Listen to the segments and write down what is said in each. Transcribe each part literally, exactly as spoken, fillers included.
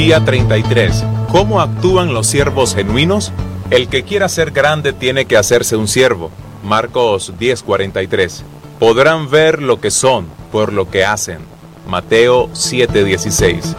Día treinta y tres. ¿Cómo actúan los siervos genuinos? El que quiera ser grande tiene que hacerse un siervo. Marcos diez cuarenta y tres. Podrán ver lo que son por lo que hacen. Mateo siete dieciséis.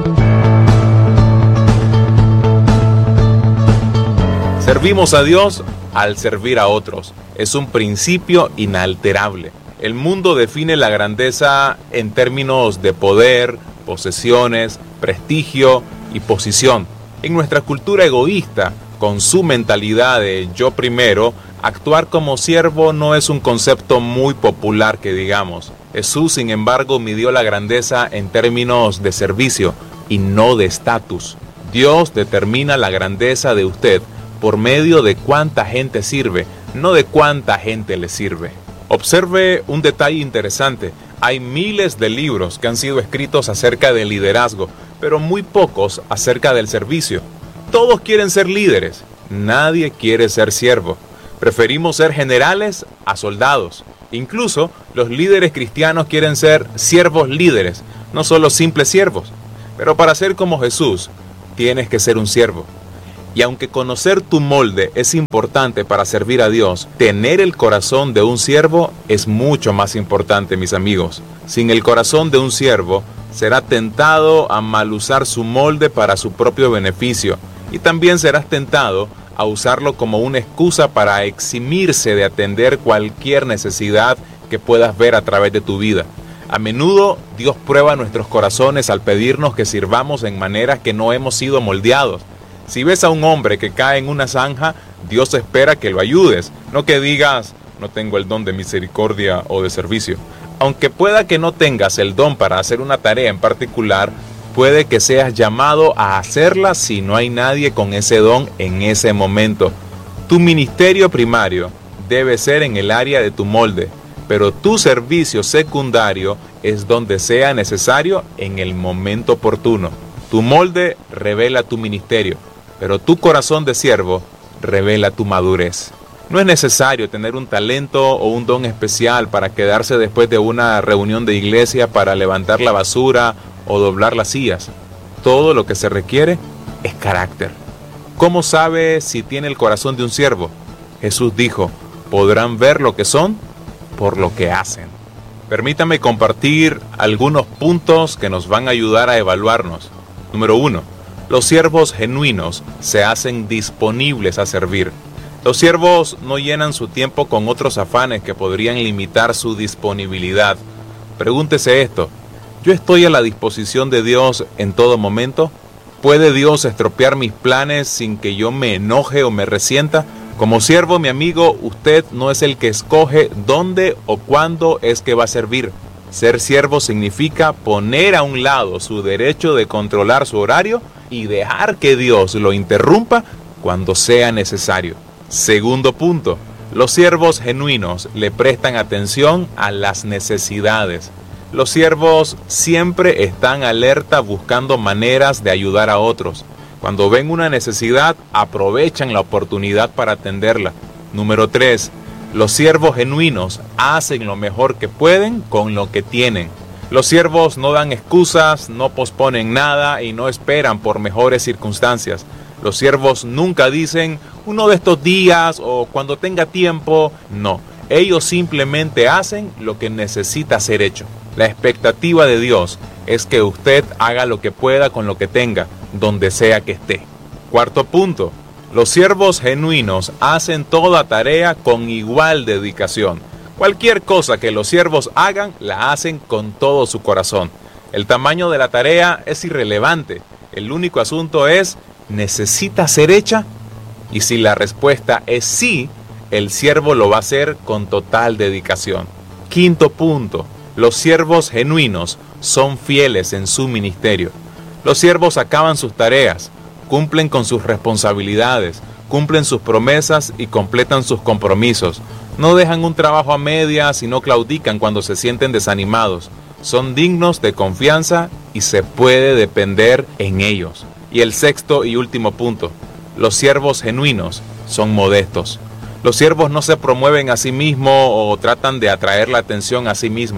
Servimos a Dios al servir a otros. Es un principio inalterable. El mundo define la grandeza en términos de poder, posesiones, prestigio y posición. En nuestra cultura egoísta, con su mentalidad de yo primero, actuar como siervo no es un concepto muy popular que digamos. Jesús, sin embargo, midió la grandeza en términos de servicio y no de estatus. Dios determina la grandeza de usted por medio de cuánta gente sirve, no de cuánta gente le sirve. Observe un detalle interesante. Hay miles de libros que han sido escritos acerca del liderazgo, pero muy pocos acerca del servicio. Todos quieren ser líderes, nadie quiere ser siervo. Preferimos ser generales a soldados. Incluso los líderes cristianos quieren ser siervos líderes, no solo simples siervos. Pero para ser como Jesús, tienes que ser un siervo. Y aunque conocer tu molde es importante para servir a Dios, tener el corazón de un siervo es mucho más importante, mis amigos. Sin el corazón de un siervo, será tentado a mal usar su molde para su propio beneficio. Y también serás tentado a usarlo como una excusa para eximirse de atender cualquier necesidad que puedas ver a través de tu vida. A menudo Dios prueba nuestros corazones al pedirnos que sirvamos en maneras que no hemos sido moldeados. Si ves a un hombre que cae en una zanja, Dios espera que lo ayudes, no que digas, no tengo el don de misericordia o de servicio. Aunque pueda que no tengas el don para hacer una tarea en particular, puede que seas llamado a hacerla si no hay nadie con ese don en ese momento. Tu ministerio primario debe ser en el área de tu molde, pero tu servicio secundario es donde sea necesario en el momento oportuno. Tu molde revela tu ministerio, pero tu corazón de siervo revela tu madurez. No es necesario tener un talento o un don especial para quedarse después de una reunión de iglesia para levantar la basura o doblar las sillas. Todo lo que se requiere es carácter. ¿Cómo sabe si tiene el corazón de un siervo? Jesús dijo, podrán ver lo que son por lo que hacen. Permítame compartir algunos puntos que nos van a ayudar a evaluarnos. Número uno. Los siervos genuinos se hacen disponibles a servir. Los siervos no llenan su tiempo con otros afanes que podrían limitar su disponibilidad. Pregúntese esto, ¿yo estoy a la disposición de Dios en todo momento? ¿Puede Dios estropear mis planes sin que yo me enoje o me resienta? Como siervo, mi amigo, usted no es el que escoge dónde o cuándo es que va a servir. Ser siervo significa poner a un lado su derecho de controlar su horario y dejar que Dios lo interrumpa cuando sea necesario. Segundo punto, los siervos genuinos le prestan atención a las necesidades. Los siervos siempre están alerta buscando maneras de ayudar a otros. Cuando ven una necesidad, aprovechan la oportunidad para atenderla. Número tres, los siervos genuinos hacen lo mejor que pueden con lo que tienen. Los siervos no dan excusas, no posponen nada y no esperan por mejores circunstancias. Los siervos nunca dicen, uno de estos días o cuando tenga tiempo. No, ellos simplemente hacen lo que necesita ser hecho. La expectativa de Dios es que usted haga lo que pueda con lo que tenga, donde sea que esté. Cuarto punto, los siervos genuinos hacen toda tarea con igual dedicación. Cualquier cosa que los siervos hagan, la hacen con todo su corazón. El tamaño de la tarea es irrelevante. El único asunto es, ¿necesita ser hecha? Y si la respuesta es sí, el siervo lo va a hacer con total dedicación. Quinto punto, los siervos genuinos son fieles en su ministerio. Los siervos acaban sus tareas, cumplen con sus responsabilidades, cumplen sus promesas y completan sus compromisos. No dejan un trabajo a medias y no claudican cuando se sienten desanimados. Son dignos de confianza y se puede depender en ellos. Y el sexto y último punto, los siervos genuinos son modestos. Los siervos no se promueven a sí mismos o tratan de atraer la atención a sí mismos.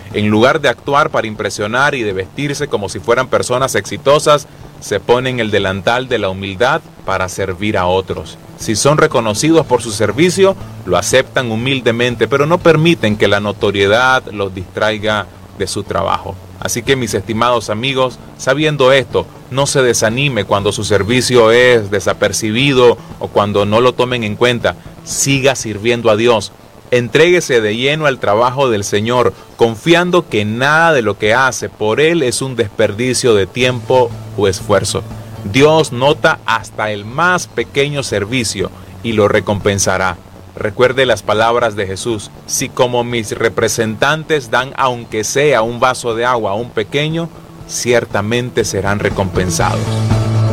En lugar de actuar para impresionar y de vestirse como si fueran personas exitosas, se ponen el delantal de la humildad para servir a otros. Si son reconocidos por su servicio, lo aceptan humildemente, pero no permiten que la notoriedad los distraiga de su trabajo. Así que, mis estimados amigos, sabiendo esto, no se desanime cuando su servicio es desapercibido o cuando no lo tomen en cuenta. Siga sirviendo a Dios. Entréguese de lleno al trabajo del Señor, confiando que nada de lo que hace por Él es un desperdicio de tiempo o esfuerzo. Dios nota hasta el más pequeño servicio y lo recompensará. Recuerde las palabras de Jesús: si como mis representantes dan aunque sea un vaso de agua a un pequeño, ciertamente serán recompensados.